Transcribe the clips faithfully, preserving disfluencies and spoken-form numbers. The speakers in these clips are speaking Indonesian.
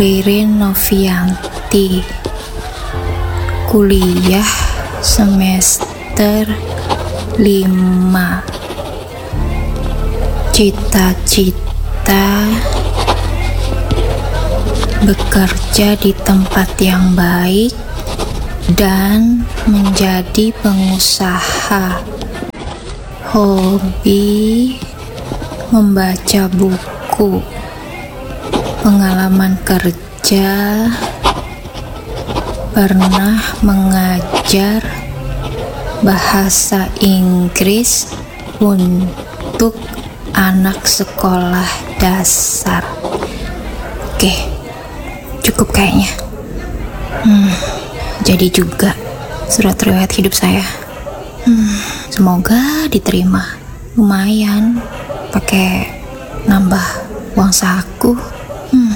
Ririn Novianti, kuliah semester lima. Cita-cita bekerja di tempat yang baik dan menjadi pengusaha. Hobi membaca buku. Pengalaman kerja, pernah mengajar bahasa Inggris untuk anak sekolah dasar. Oke, cukup kayaknya. Hmm, jadi juga surat riwayat hidup saya. Hmm, semoga diterima. Lumayan, pakai nambah uang saku. Hmm.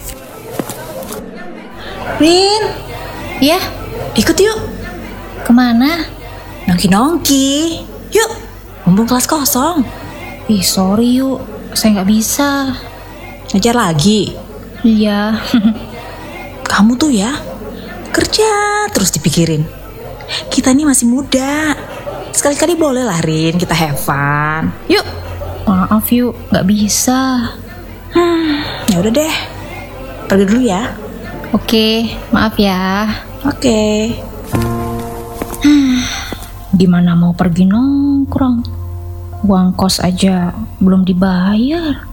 Rin, Ya, ikut yuk. kemana? Nongki-nongki. Yuk, mumpung kelas kosong. Ih, sorry yuk, saya nggak bisa. Ngajar lagi. Iya. Kamu tuh ya, kerja terus dipikirin. Kita nih masih muda. Sekali-kali boleh lah Rin, kita have fun. Yuk. Maaf yuk, nggak bisa. Hmm, ya udah deh. Pergi dulu ya. Oke, maaf ya. Oke. Gimana mau pergi nongkrong? Uang kos aja belum dibayar.